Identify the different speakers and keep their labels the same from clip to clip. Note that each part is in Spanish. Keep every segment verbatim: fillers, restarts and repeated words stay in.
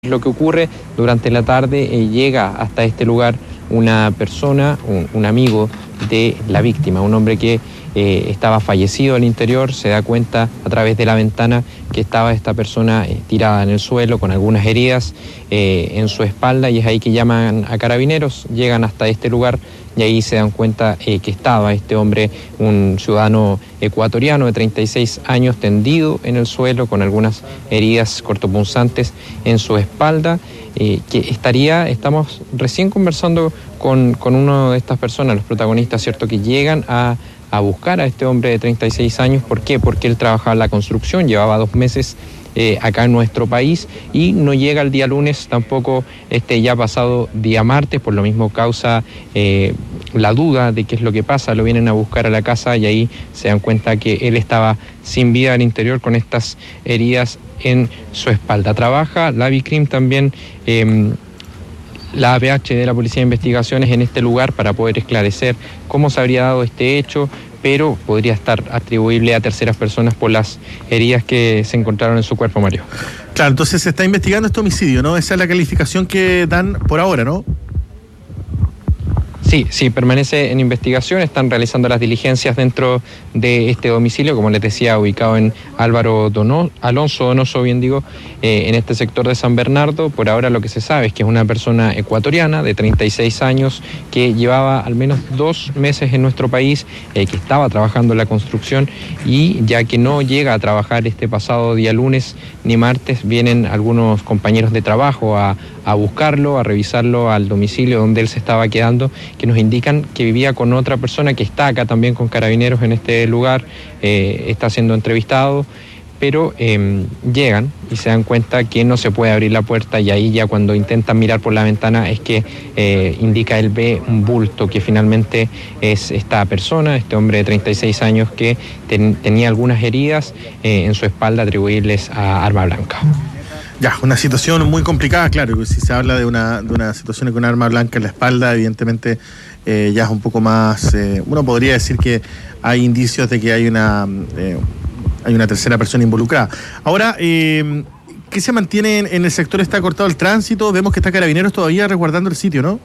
Speaker 1: Lo que ocurre durante la tarde, eh, llega hasta este lugar una persona, un, un amigo de la víctima, un hombre que eh, estaba fallecido al interior. Se da cuenta a través de la ventana que estaba esta persona eh, tirada en el suelo con algunas heridas eh, en su espalda, y es ahí que llaman a Carabineros. Llegan hasta este lugar y ahí se dan cuenta eh, que estaba este hombre, un ciudadano ecuatoriano de treinta y seis años, tendido en el suelo con algunas heridas cortopunzantes en su espalda, eh, que estaría, estamos recién conversando con, con una de estas personas, los protagonistas, ¿cierto?, que llegan a, a buscar a este hombre de treinta y seis años. ¿Por qué? Porque él trabajaba en la construcción, llevaba dos meses Eh, acá en nuestro país y no llega el día lunes, tampoco este ya pasado día martes. Por lo mismo causa eh, la duda de qué es lo que pasa. Lo vienen a buscar a la casa y ahí se dan cuenta que él estaba sin vida al interior con estas heridas en su espalda. Trabaja la Vicrim también, eh, la A P H de la Policía de Investigaciones en este lugar para poder esclarecer cómo se habría dado este hecho, pero podría estar atribuible a terceras personas por las heridas que se encontraron en su cuerpo, Mario.
Speaker 2: Claro, entonces se está investigando este homicidio, ¿no? Esa es la calificación que dan por ahora, ¿no?
Speaker 1: Sí, sí, permanece en investigación. Están realizando las diligencias dentro de este domicilio, como les decía, ubicado en Álvaro Dono, Alonso Donoso, bien digo, eh, en este sector de San Bernardo. Por ahora lo que se sabe es que es una persona ecuatoriana de treinta y seis años que llevaba al menos dos meses en nuestro país, eh, que estaba trabajando en la construcción, y ya que no llega a trabajar este pasado día lunes ni martes, vienen algunos compañeros de trabajo a, a buscarlo, a revisarlo al domicilio donde él se estaba quedando, que nos indican que vivía con otra persona que está acá también con Carabineros en este lugar, eh, está siendo entrevistado, pero eh, llegan y se dan cuenta que no se puede abrir la puerta, y ahí ya cuando intentan mirar por la ventana es que eh, indica él ve un bulto que finalmente es esta persona, este hombre de treinta y seis años que ten, tenía algunas heridas eh, en su espalda atribuibles a arma blanca.
Speaker 2: Ya, una situación muy complicada, claro, si se habla de una, de una situación con un arma blanca en la espalda, evidentemente eh, ya es un poco más, eh, uno podría decir que hay indicios de que hay una, eh, hay una tercera persona involucrada. Ahora, eh, ¿qué se mantiene en, en el sector? ¿Está cortado el tránsito? Vemos que está Carabineros todavía resguardando el sitio, ¿no?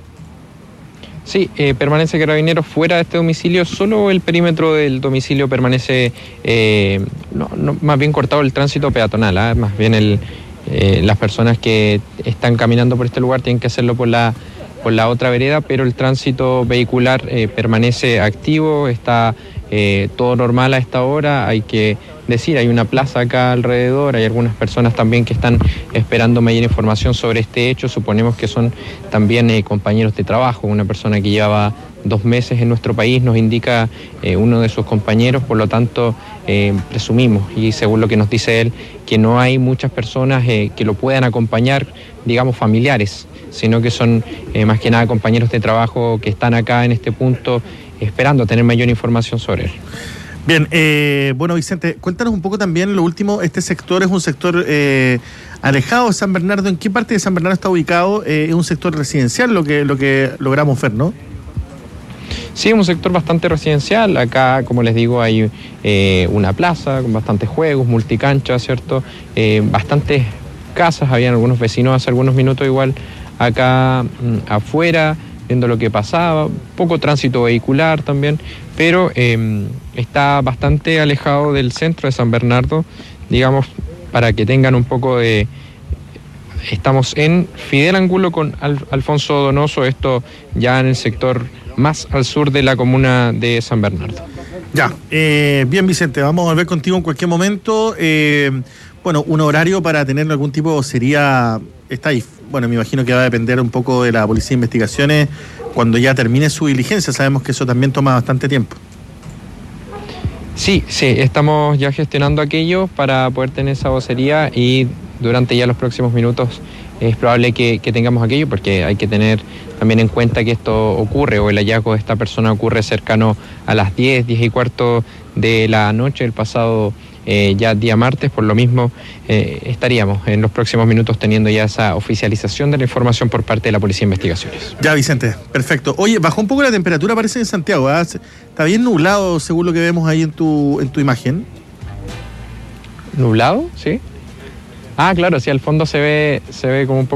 Speaker 1: Sí, eh, permanece Carabineros fuera de este domicilio. Solo el perímetro del domicilio permanece, eh, no, no, más bien cortado el tránsito peatonal, ¿eh? Más bien el... Eh, las personas que están caminando por este lugar tienen que hacerlo por la, por la otra vereda, pero el tránsito vehicular eh, permanece activo, está eh, todo normal a esta hora. Hay que decir, hay una plaza acá alrededor, hay algunas personas también que están esperando mayor información sobre este hecho. Suponemos que son también eh, compañeros de trabajo. Una persona que llevaba dos meses en nuestro país, nos indica eh, uno de sus compañeros, por lo tanto eh, presumimos, y según lo que nos dice él, que no hay muchas personas eh, que lo puedan acompañar, digamos familiares, sino que son eh, más que nada compañeros de trabajo que están acá en este punto esperando tener mayor información sobre él.
Speaker 2: Bien, eh, bueno, Vicente, cuéntanos un poco también lo último. Este sector es un sector eh, alejado de San Bernardo. ¿En qué parte de San Bernardo está ubicado? Eh, es un sector residencial lo que, lo que logramos ver, ¿no?
Speaker 1: Sí, es un sector bastante residencial. Acá, como les digo, hay eh, una plaza con bastantes juegos, multicanchas, ¿cierto? Eh, bastantes casas, habían algunos vecinos hace algunos minutos igual acá mmm, afuera, viendo lo que pasaba, poco tránsito vehicular también, pero eh, está bastante alejado del centro de San Bernardo, digamos, para que tengan un poco de... Estamos en Fidel Angulo con Al- Alfonso Donoso, esto ya en el sector más al sur de la comuna de San Bernardo.
Speaker 2: Ya, eh, bien, Vicente, vamos a volver contigo en cualquier momento. Eh, bueno, un horario para tener algún tipo sería, está ahí, bueno, me imagino que va a depender un poco de la Policía de Investigaciones cuando ya termine su diligencia. Sabemos que eso también toma bastante tiempo.
Speaker 1: Sí, sí, estamos ya gestionando aquello para poder tener esa vocería, y durante ya los próximos minutos es probable que, que tengamos aquello, porque hay que tener también en cuenta que esto ocurre, o el hallazgo de esta persona ocurre cercano a las diez, diez y cuarto de la noche del pasado eh, ya día martes. Por lo mismo eh, estaríamos en los próximos minutos teniendo ya esa oficialización de la información por parte de la Policía de Investigaciones.
Speaker 2: Ya, Vicente, perfecto. Oye, bajó un poco la temperatura, parece, en Santiago, ¿eh? Está bien nublado según lo que vemos ahí en tu, en tu imagen.
Speaker 1: ¿Nublado? Sí. Ah, claro, sí, al fondo se ve, se ve como un poco